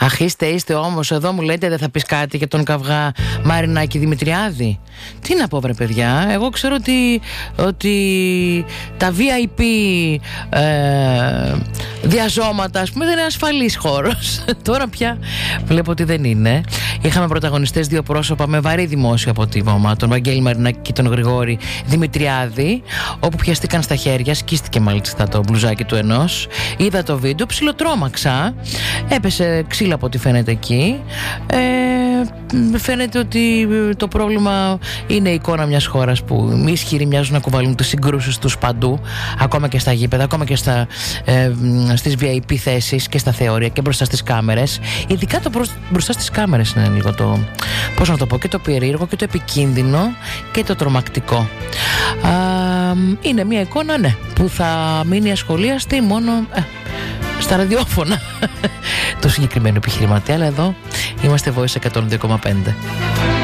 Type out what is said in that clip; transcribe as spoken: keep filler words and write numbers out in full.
Αχ, είστε, είστε όμως. Εδώ μου λέτε δεν θα πεις κάτι για τον καυγά Μαρινάκη Δημητριάδη. Τι να πω βρε παιδιά. Εγώ ξέρω ότι, ότι τα βι άι πι ε, διαζώματα, ας πούμε, δεν είναι ασφαλής χώρος. Τώρα πια βλέπω ότι δεν είναι. Είχαμε πρωταγωνιστές δύο πρόσωπα με βαρύ δημόσιο αποτύπωμα, τον Βαγγέλη Μαρινάκη και τον Γρηγόρη Δημητριάδη, όπου πιαστήκαν στα χέρια, σκίστηκε μάλιστα το μπλουζάκι του ενός. Είδα το βίντεο, ψιλοτρώμαξα. Έπεσε ξύλα από ό,τι φαίνεται εκεί. Ε, φαίνεται ότι το πρόβλημα είναι η εικόνα μιας χώρας που οι ισχυροί μοιάζουν να κουβαλούν τις συγκρούσεις τους παντού, ακόμα και στα γήπεδα, ακόμα και στα, ε, στις βι άι πι θέσεις και στα θεωρία και μπροστά στις κάμερες. Ειδικά το μπρο, μπροστά στις κάμερες είναι λίγο το, πώς να το πω, και το περίεργο και το επικίνδυνο και το τρομακτικό. Α, είναι μια εικόνα, ναι, που θα μείνει ασχολίαστη μόνο ε, στα ραδιόφωνα το συγκεκριμένο επιχειρηματία, αλλά εδώ είμαστε Voice εκατόν δύο κόμμα πέντε.